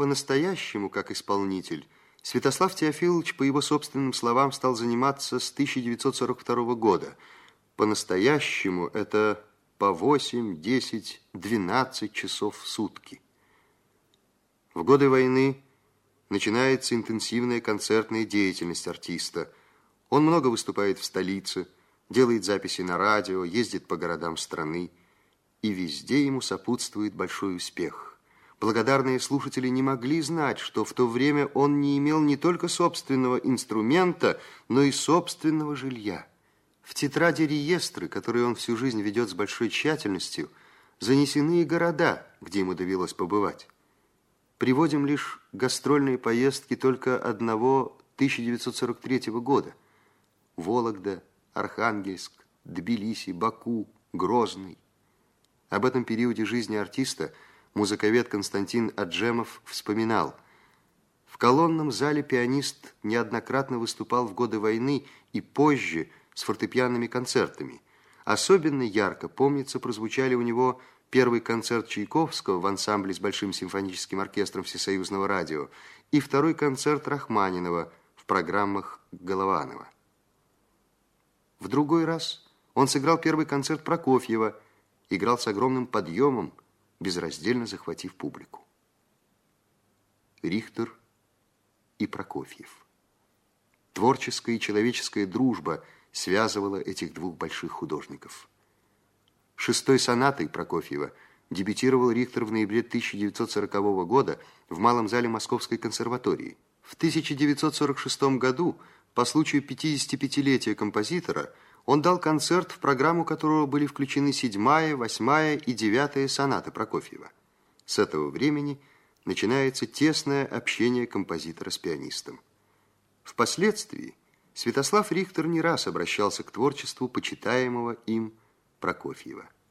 по-настоящему, как исполнитель, Святослав Теофилович, по его собственным словам, стал заниматься с 1942 года. По-настоящему это по 8, 10, 12 часов в сутки. В годы войны начинается интенсивная концертная деятельность артиста. Он много выступает в столице, делает записи на радио, ездит по городам страны. И везде ему сопутствует большой успех. Благодарные слушатели не могли знать, что в то время он не имел не только собственного инструмента, но и собственного жилья. В тетради реестры, которые он всю жизнь ведет с большой тщательностью, занесены и города, где ему довелось побывать. Приводим лишь гастрольные поездки только одного 1943 года. Вологда, Архангельск, Тбилиси, Баку, Грозный. Об этом периоде жизни артиста музыковед Константин Аджемов вспоминал: в колонном зале пианист неоднократно выступал в годы войны и позже с фортепианными концертами. Особенно ярко, помнится, прозвучали у него первый концерт Чайковского в ансамбле с Большим симфоническим оркестром Всесоюзного радио и второй концерт Рахманинова в программах Голованова. В другой раз он сыграл первый концерт Прокофьева, играл с огромным подъемом, безраздельно захватив публику. Рихтер и Прокофьев. Творческая и человеческая дружба связывала этих двух больших художников. Шестой сонатой Прокофьева дебютировал Рихтер в ноябре 1940 года в Малом зале Московской консерватории. В 1946 году, по случаю 55-летия композитора, он дал концерт, в программу которого были включены 7-я, 8-я и 9-я сонаты Прокофьева. С этого времени начинается тесное общение композитора с пианистом. Впоследствии Святослав Рихтер не раз обращался к творчеству почитаемого им Прокофьева.